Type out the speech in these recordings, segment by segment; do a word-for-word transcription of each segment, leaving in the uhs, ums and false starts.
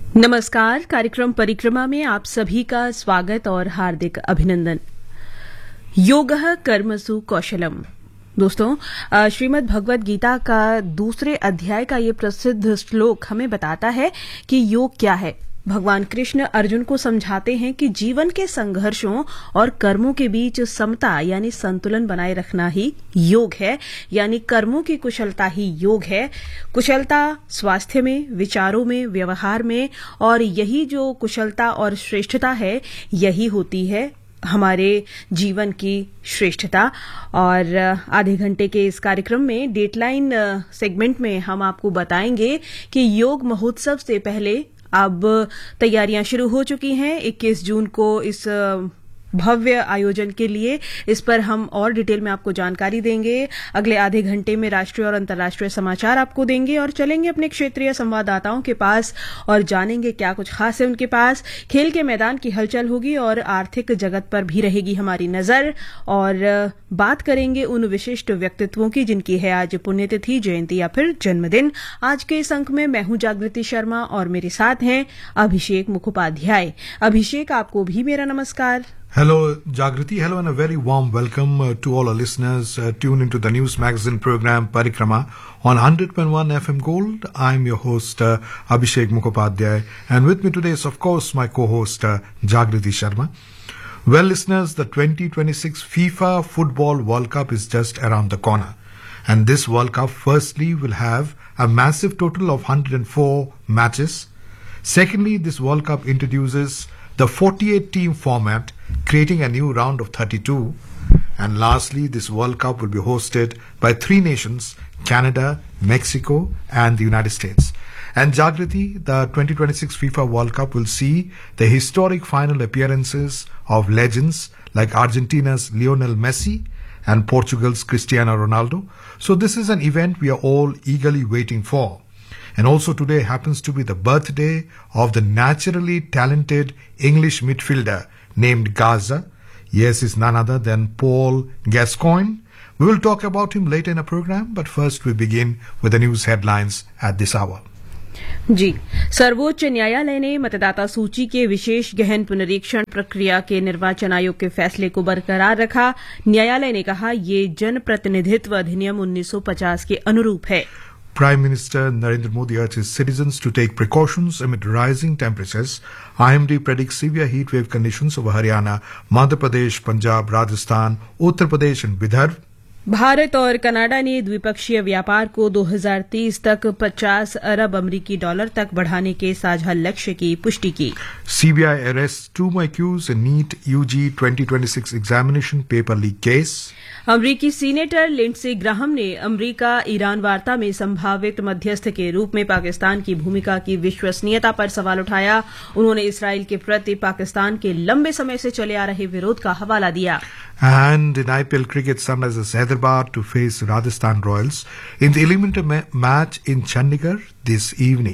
नमस्कार। कार्यक्रम परिक्रमा में आप सभी का स्वागत और हार्दिक अभिनंदन। योगः कर्मसु कौशलम। दोस्तों, श्रीमद् भगवद गीता का दूसरे अध्याय का ये प्रसिद्ध श्लोक हमें बताता है कि योग क्या है। भगवान कृष्ण अर्जुन को समझाते हैं कि जीवन के संघर्षों और कर्मों के बीच समता यानी संतुलन बनाए रखना ही योग है, यानी कर्मों की कुशलता ही योग है। कुशलता स्वास्थ्य में, विचारों में, व्यवहार में, और यही जो कुशलता और श्रेष्ठता है, यही होती है हमारे जीवन की श्रेष्ठता। और आधे घंटे के इस कार्यक्रम में डेटलाइन सेगमेंट में हम आपको बताएंगे कि योग महोत्सव से पहले अब तैयारियां शुरू हो चुकी हैं। इक्कीस जून को इस भव्य आयोजन के लिए इस पर हम और डिटेल में आपको जानकारी देंगे। अगले आधे घंटे में राष्ट्रीय और अंतर्राष्ट्रीय समाचार आपको देंगे और चलेंगे अपने क्षेत्रीय संवाददाताओं के पास और जानेंगे क्या कुछ खास है उनके पास। खेल के मैदान की हलचल होगी और आर्थिक जगत पर भी रहेगी हमारी नजर, और बात करेंगे उन विशिष्ट व्यक्तित्वों की जिनकी है आज पुण्यतिथि, जयंती या फिर जन्मदिन। आज के इस अंक में मैं हूं जागृति शर्मा और मेरे साथ हैं अभिषेक मुखोपाध्याय। अभिषेक, आपको भी मेरा नमस्कार। Hello, Jagriti. Hello, and a very warm welcome uh, to all our listeners uh, tuned into the news magazine program Parikrama on one hundred point one F M Gold. I'm your host, uh, Abhishek Mukhopadhyay, and with me today is, of course, my co-host, uh, Jagriti Sharma. Well, listeners, the twenty twenty-six FIFA Football World Cup is just around the corner. And this World Cup, firstly, will have a massive total of one hundred four matches. Secondly, this World Cup introduces the forty-eight team format, creating a new round of thirty-two. And lastly, this World Cup will be hosted by three nations, Canada, Mexico, and the United States. And Jagriti, the twenty twenty-six FIFA World Cup will see the historic final appearances of legends like Argentina's Lionel Messi and Portugal's Cristiano Ronaldo. So this is an event we are all eagerly waiting for. And also today happens to be the birthday of the naturally talented English midfielder named Gaza. Yes, is none other than Paul Gascoigne. We will talk about him later in the program, but first we begin with the news headlines at this hour. जी, सर्वोच्च न्यायालय ने मतदाता सूची के विशेष गहन पुनरीक्षण प्रक्रिया के निर्वाचन आयोग के फैसले को बरकरार रखा। न्यायालय ने कहा ये जनप्रतिनिधित्व अधिनियम उन्नीस सौ पचास के अनुरूप है। Prime Minister Narendra Modi urges citizens to take precautions amid rising temperatures. I M D predicts severe heat wave conditions over Haryana, Madhya Pradesh, Punjab, Rajasthan, Uttar Pradesh and Vidarbha. Bharat और कनाडा ने द्विपक्षीय व्यापार को दो हज़ार तीस तक पचास अरब अमरीकी डॉलर तक बढ़ाने के साझा लक्ष्य की पुष्टि की। C B I arrests two more accused in NEET U G twenty twenty-six examination paper leak case. अमरीकी सीनेटर लिंडसे ग्राहम ने अमरीका ईरान वार्ता में संभावित मध्यस्थ के रूप में पाकिस्तान की भूमिका की विश्वसनीयता पर सवाल उठाया। उन्होंने इसराइल के प्रति पाकिस्तान के लंबे समय से चले आ रहे विरोध का हवाला दिया। And in I P L cricket, Sunrisers Hyderabad to face Rajasthan Royals in the eliminator ma- match in Chandigarh this evening.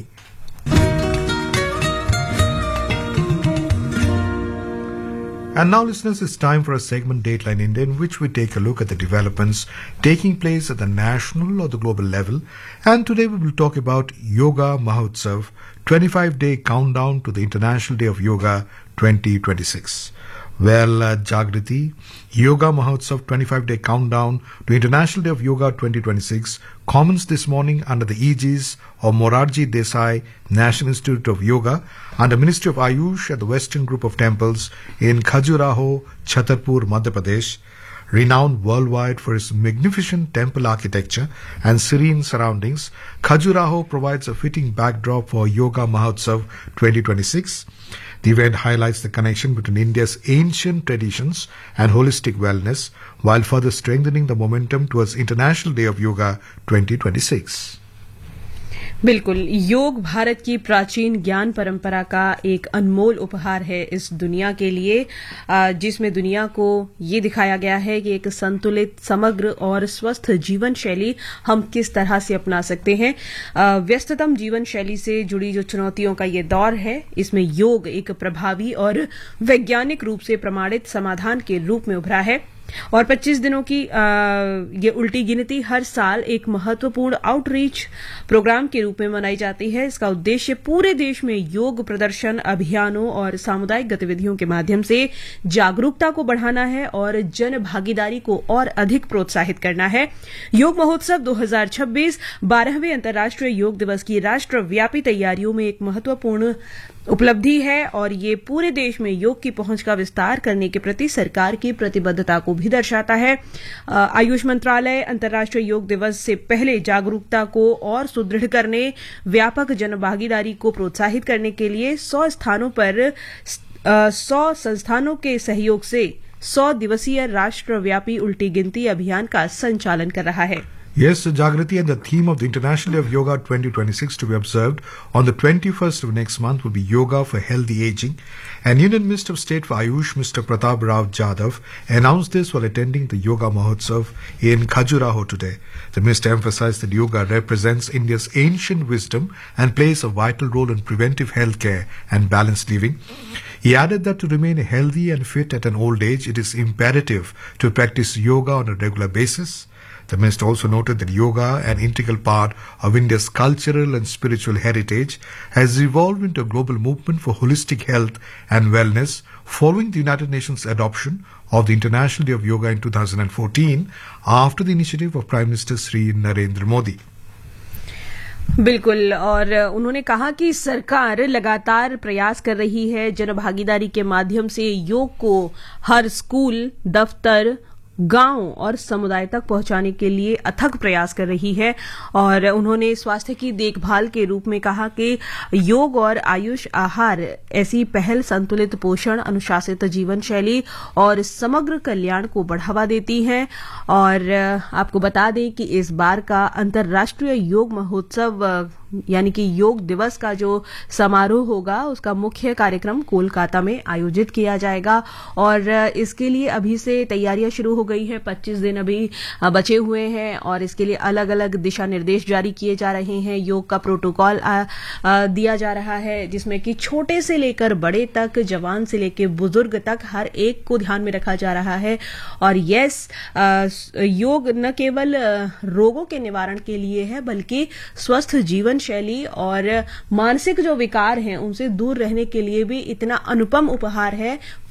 And now, listeners, it's time for a segment Dateline India, in which we take a look at the developments taking place at the national or the global level. And today we will talk about Yoga Mahotsav, twenty-five day countdown to the International Day of Yoga twenty twenty-six. Well, uh, Jagriti, Yoga Mahotsav twenty-five day countdown to International Day of Yoga twenty twenty-six commenced this morning under the aegis of Morarji Desai National Institute of Yoga under Ministry of Ayush at the Western Group of Temples in Khajuraho, Chhatarpur, Madhya Pradesh. Renowned worldwide for its magnificent temple architecture and serene surroundings, Khajuraho provides a fitting backdrop for Yoga Mahotsav twenty twenty-six. The event highlights the connection between India's ancient traditions and holistic wellness, while further strengthening the momentum towards International Day of Yoga twenty twenty-six. बिल्कुल, योग भारत की प्राचीन ज्ञान परंपरा का एक अनमोल उपहार है इस दुनिया के लिए, जिसमें दुनिया को ये दिखाया गया है कि एक संतुलित, समग्र और स्वस्थ जीवन शैली हम किस तरह से अपना सकते हैं। व्यस्ततम जीवन शैली से जुड़ी जो चुनौतियों का ये दौर है, इसमें योग एक प्रभावी और वैज्ञानिक रूप से प्रमाणित समाधान के रूप में उभरा है। और पच्चीस दिनों की आ, ये उल्टी गिनती हर साल एक महत्वपूर्ण आउटरीच प्रोग्राम के रूप में मनाई जाती है। इसका उद्देश्य पूरे देश में योग प्रदर्शन अभियानों और सामुदायिक गतिविधियों के माध्यम से जागरूकता को बढ़ाना है और जन भागीदारी को और अधिक प्रोत्साहित करना है। योग महोत्सव दो हज़ार छब्बीस बारहवें अंतर्राष्ट्रीय योग दिवस की राष्ट्रव्यापी तैयारियों में एक महत्वपूर्ण उपलब्धि है और ये पूरे देश में योग की पहुंच का विस्तार करने के प्रति सरकार की प्रतिबद्धता को भी दर्शाता है। आयुष मंत्रालय अंतर्राष्ट्रीय योग दिवस से पहले जागरूकता को और सुदृढ़ करने, व्यापक जनभागीदारी को प्रोत्साहित करने के लिए सौ स्थानों पर सौ संस्थानों के सहयोग से सौ दिवसीय राष्ट्रव्यापी उल्टी गिनती अभियान का संचालन कर रहा है। Yes, Jagriti, and the theme of the International Day of Yoga twenty twenty-six to be observed on the twenty-first of next month will be Yoga for Healthy Aging. And Union Minister of State for Ayush, Mister Pratap Rao Jadhav, announced this while attending the Yoga Mahotsav in Khajuraho today. The minister emphasized that yoga represents India's ancient wisdom and plays a vital role in preventive health care and balanced living. He added that to remain healthy and fit at an old age, it is imperative to practice yoga on a regular basis. The minister also noted that yoga, an integral part of India's cultural and spiritual heritage, has evolved into a global movement for holistic health and wellness following the United Nations adoption of the International Day of Yoga in two thousand fourteen after the initiative of Prime Minister Shri Narendra Modi. बिल्कुल, और उन्होंने कहा कि सरकार लगातार प्रयास कर रही है जन भागीदारी के माध्यम से योग को हर स्कूल, दफ्तर, गांव और समुदाय तक पहुंचाने के लिए अथक प्रयास कर रही है। और उन्होंने स्वास्थ्य की देखभाल के रूप में कहा कि योग और आयुष आहार ऐसी पहल संतुलित पोषण, अनुशासित जीवन शैली और समग्र कल्याण को बढ़ावा देती हैं। और आपको बता दें कि इस बार का अंतर्राष्ट्रीय योग महोत्सव यानी कि योग दिवस का जो समारोह होगा उसका मुख्य कार्यक्रम कोलकाता में आयोजित किया जाएगा और इसके लिए अभी से तैयारियां शुरू हो गई है। पच्चीस दिन अभी बचे हुए हैं और इसके लिए अलग अलग दिशा निर्देश जारी किए जा रहे हैं। योग का प्रोटोकॉल आ, आ, दिया जा रहा है जिसमें कि छोटे से लेकर बड़े तक, जवान से लेकर बुजुर्ग तक हर एक को ध्यान में रखा जा रहा है। और यस, योग न केवल रोगों के निवारण के लिए है बल्कि स्वस्थ जीवन शैली और मानसिक जो विकार हैं उनसे दूर रहने के लिए भी इतना अनुपम उपहार है।